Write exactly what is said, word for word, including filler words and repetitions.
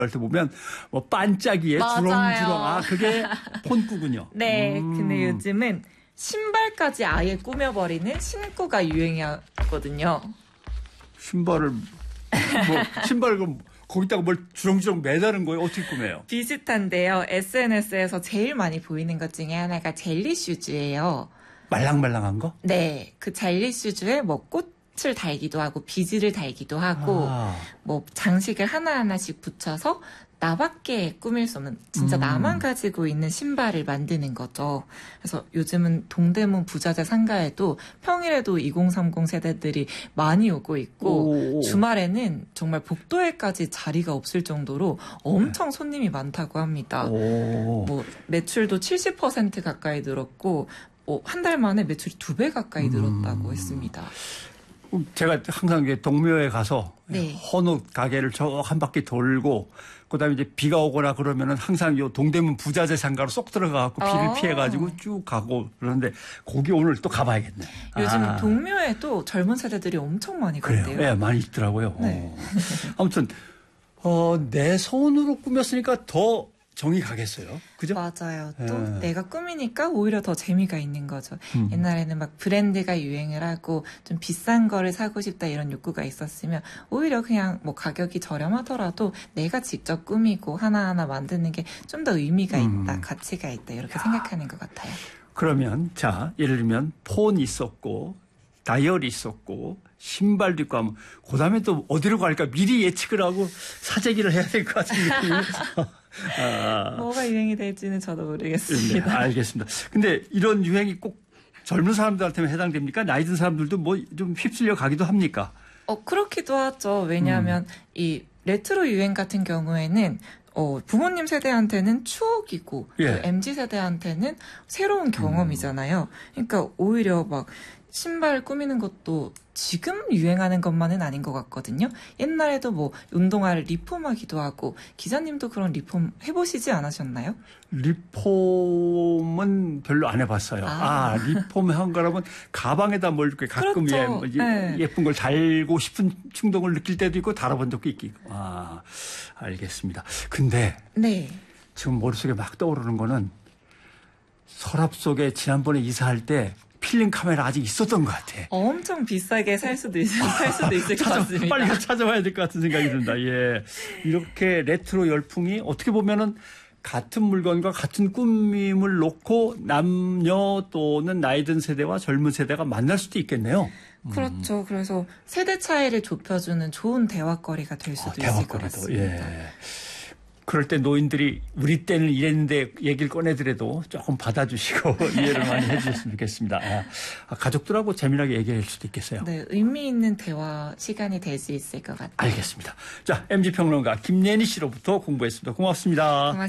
때 보면 뭐 반짝이에 주렁주렁 아 그게 폰꾸군요. 네, 음. 근데 요즘은 신발까지 아예 꾸며버리는 신구가 유행이거든요. 신발을 뭐 신발을 그럼 거기다가 뭘 주렁주렁 매다는 거예요? 어떻게 꾸며요? 비슷한데요. 에스엔에스에서 제일 많이 보이는 것 중에 하나가 젤리 슈즈예요. 말랑말랑한 거? 네, 그 젤리 슈즈에 뭐 꽃을 달기도 하고 비즈를 달기도 하고 아. 뭐 장식을 하나하나씩 붙여서 나밖에 꾸밀 수 없는 진짜 음. 나만 가지고 있는 신발을 만드는 거죠. 그래서 요즘은 동대문 부자재 상가에도 평일에도 이공삼공 세대들이 많이 오고 있고 오. 주말에는 정말 복도에까지 자리가 없을 정도로 엄청 손님이 많다고 합니다. 오. 뭐 매출도 칠십 퍼센트 가까이 늘었고 뭐 한 달 만에 매출이 두 배 가까이 늘었다고 음. 했습니다. 제가 항상 동묘에 가서 네. 헌옷 가게를 저 한 바퀴 돌고 그다음에 이제 비가 오거나 그러면은 항상 요 동대문 부자재 상가로 쏙 들어가갖고 비를 아. 피해가지고 쭉 가고 그러는데 거기 오늘 또 가봐야겠네. 요즘 아. 동묘에도 젊은 세대들이 엄청 많이 그래요. 간대요. 네, 많이 있더라고요. 네. 어. 아무튼 어, 내 손으로 꾸몄으니까 더 정이 가겠어요. 그죠? 맞아요. 또 예. 내가 꾸미니까 오히려 더 재미가 있는 거죠. 음. 옛날에는 막 브랜드가 유행을 하고 좀 비싼 거를 사고 싶다 이런 욕구가 있었으면 오히려 그냥 뭐 가격이 저렴하더라도 내가 직접 꾸미고 하나하나 만드는 게 좀 더 의미가 음. 있다, 가치가 있다 이렇게 야. 생각하는 것 같아요. 그러면 자 예를 들면 폰 있었고 다이어리 있었고 신발도 있고 하면 그다음에 또 어디로 갈까 미리 예측을 하고 사재기를 해야 될 것 같은 느낌이 아, 뭐가 유행이 될지는 저도 모르겠습니다. 네, 알겠습니다. 근데 이런 유행이 꼭 젊은 사람들한테만 해당됩니까? 나이 든 사람들도 뭐 좀 휩쓸려 가기도 합니까? 어, 그렇기도 하죠. 왜냐하면 음. 이 레트로 유행 같은 경우에는 어, 부모님 세대한테는 추억이고 예. 또 엠지 세대한테는 새로운 경험이잖아요. 그러니까 오히려 막 신발 꾸미는 것도 지금 유행하는 것만은 아닌 것 같거든요. 옛날에도 뭐 운동화를 리폼하기도 하고 기자님도 그런 리폼 해보시지 않으셨나요? 리폼은 별로 안 해봤어요. 아, 아. 리폼 한 거라면 가방에다 뭘 이렇게 가끔 그렇죠. 예, 뭐 예, 네. 예쁜 걸 달고 싶은 충동을 느낄 때도 있고 달아본 적도 있고. 아, 알겠습니다. 근데 네. 지금 머릿속에 막 떠오르는 거는 서랍 속에 지난번에 이사할 때 필름 카메라 아직 있었던 것 같아. 엄청 비싸게 살 수도 있, 살 수도 있을 것 찾아, 같습니다. 빨리 가서 찾아봐야 될 것 같은 생각이 든다. 예. 이렇게 레트로 열풍이 어떻게 보면은 같은 물건과 같은 꾸밈을 놓고 남녀 또는 나이 든 세대와 젊은 세대가 만날 수도 있겠네요. 그렇죠. 그래서 세대 차이를 좁혀주는 좋은 대화거리가 될 수도 어, 있을 것 대화거리도. 같습니다. 예. 그럴 때 노인들이 우리 때는 이랬는데 얘기를 꺼내더라도 조금 받아주시고 이해를 많이 해주셨으면 좋겠습니다. 아, 가족들하고 재미나게 얘기할 수도 있겠어요. 네, 의미 있는 대화 시간이 될 수 있을 것 같아요. 알겠습니다. 자, 엠지 평론가 김예니 씨로부터 공부했습니다. 고맙습니다. 고맙습니다.